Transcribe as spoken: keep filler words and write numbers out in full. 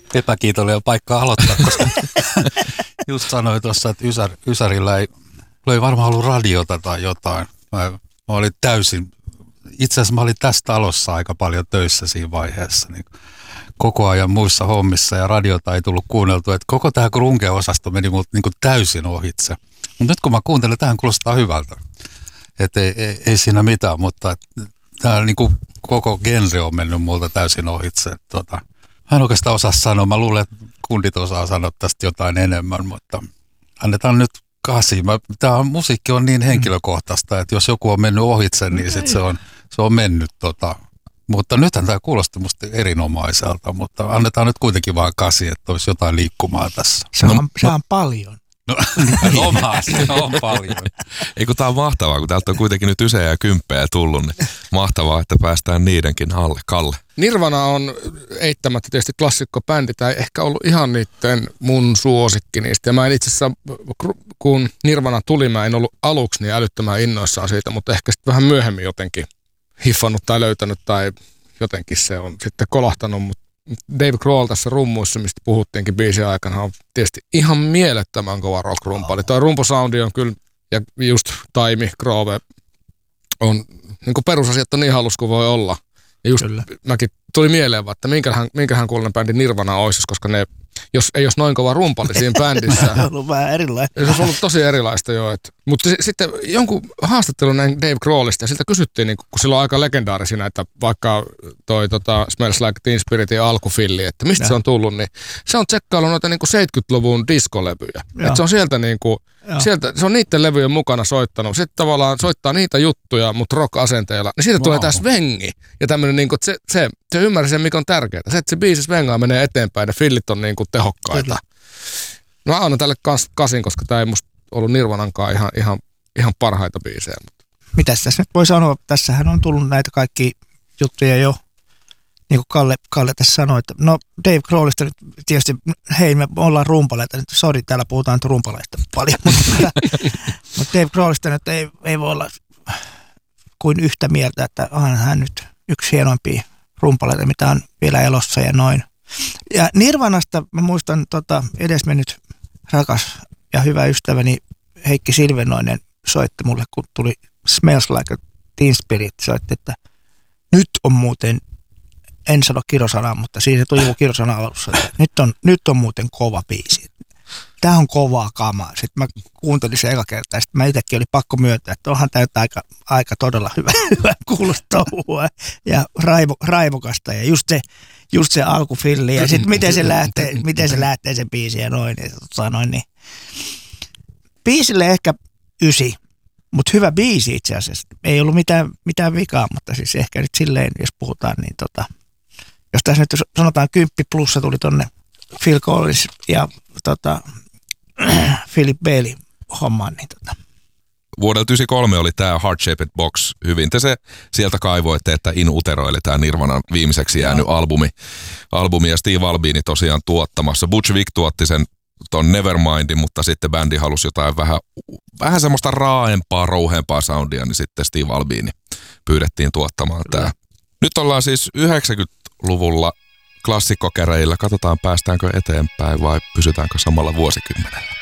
epäkiitollinen paikka aloittaa, koska just sanoin tuossa, että Ysär, Ysärillä ei, ei varmaan ollut radiota tai jotain. Mä, mä olin täysin, itse asiassa mä olin tässä talossa aika paljon töissä siinä vaiheessa, niin koko ajan muissa hommissa ja radiota ei tullut kuunneltua, että koko tämä grunge-osasto meni multa niin kuin täysin ohitse. Mutta nyt kun mä kuuntelen, tähän kuulostaa hyvältä. Että ei, ei, ei siinä mitään, mutta tämä niin kuin koko genre on mennyt multa täysin ohitse. Tota, mä en oikeastaan osaa sanoa. Mä luulen, että kundit osaa sanoa tästä jotain enemmän, mutta annetaan nyt kasi. Tämä musiikki on niin henkilökohtaista, että jos joku on mennyt ohitse, niin sit se, on, se on mennyt. Tota. Mutta nythän tämä kuulosti musta erinomaiselta, mutta annetaan nyt kuitenkin vaan kasi, että olisi jotain liikkumaa tässä. Se on, no, se on paljon. No, omaa, se on paljon. Ei kun tää on mahtavaa, kun täältä on kuitenkin nyt ysejä ja kymppejä tullut, niin mahtavaa, että päästään niidenkin alle. Kalle. Nirvana on eittämättä tietysti klassikkobändi, tai ehkä ollut ihan niiden mun suosikki niistä. Ja mä en itse asiassa, kun Nirvana tuli, mä en ollut aluksi niin älyttömän innoissaan siitä, mutta ehkä sitten vähän myöhemmin jotenkin hiffannut tai löytänyt tai jotenkin se on sitten kolahtanut, mutta Dave Grohl tässä rummuissa, mistä puhuttiinkin biisin aikana, on tietysti ihan mielettömän kova rock-rumpali. Tuo rumposoundi on kyllä, ja just Taimi, Grove, on, niin kuin perusasiat on niin halus kuin voi olla. Ja just kyllä. Mäkin tuli mieleen, että minkähän, minkähän kuulonen bändi Nirvana olisi, koska ne, jos ei olisi noin kova rumpali siinä bändissä. Se on ollut vähän erilaista. Se on ollut tosi erilaista jo. Et. Mutta s- sitten jonkun haastattelun näin Dave Grohlista, ja siltä kysyttiin, niin kun sillä on aika legendaarisia näitä, vaikka toi tota, Smells Like Teen Spiritin alkufilli, että mistä ja. se on tullut, niin se on tsekkaillut noita niin kuin seitsemänkymmentäluvun diskolevyjä. Et se on sieltä niin kuin, sieltä, se on niiden levyjen mukana soittanut. Sitten tavallaan soittaa niitä juttuja, mutta rock-asenteella. Niin siitä wow. tulee tää svengi. Ja tämmönen niin kuin, se, se, se ymmärsi sen, mikä on tärkeää. Se, että se biisi svengaa menee eteenpäin ja fillit on niin kuin tehokkaita. Kyllä. No mä annan tälle kans, kasin, koska tää ei musta ollut Nirvanankaan ihan, ihan, ihan parhaita biisejä. Mitäs tässä nyt voi sanoa? Tässähän on tullut näitä kaikki juttuja jo. Niin kuin Kalle, Kalle tässä sanoi, että no Dave Grohlista nyt tietysti, hei me ollaan rumpaleita, nyt sori täällä puhutaan nyt rumpaleista paljon, mutta, mutta Dave Grohlista nyt ei, ei voi olla kuin yhtä mieltä, että onhan hän nyt yksi hienoimpia rumpaleita, mitä on vielä elossa ja noin. Ja Nirvanasta mä muistan tota, edesmennyt rakas ja hyvä ystäväni Heikki Silvenoinen soitti mulle, kun tuli Smells Like Teen Spirit, soitti, että nyt on muuten, en sano kirosanaa, mutta siinä tuli joku kirosana alussa, että nyt on, nyt on muuten kova biisi. Tämä on kovaa kamaa. Sitten mä kuuntelin sen eka kertaa ja sitten mä itsekin oli pakko myöntää, että onhan tämä aika, aika todella hyvä, hyvä kuulostaa ja raivo, raivokasta ja just se, just se alkufilli ja sitten miten se lähtee, miten se lähtee se biisi ja noin. Ja sanoin, niin. Biisille ehkä ysi, mutta hyvä biisi itse asiassa. Ei ollut mitään, mitään vikaa, mutta siis ehkä nyt silleen, jos puhutaan, niin tota, jos tässä nyt sanotaan kymppi plussa tuli tonne Phil Collins ja tota, Philip Bailey hommaan, niin tota. Vuodelta yhdeksänkymmentäkolme oli tämä Heart Shaped Box. Hyvin te se sieltä kaivoitte, että In Utero, eli tämä Nirvanan viimeiseksi jäänyt no. albumi. albumi. Ja Steve Albini tosiaan tuottamassa. Butch Vig tuotti sen ton Nevermindin, mutta sitten bändi halusi jotain vähän, vähän semmoista raaempaa, rouheempaa soundia, niin sitten Steve Albini pyydettiin tuottamaan tämä. Nyt ollaan siis yhdeksänkymmentäluvulla klassikkokäreillä. Katsotaan, päästäänkö eteenpäin vai pysytäänkö samalla vuosikymmenellä.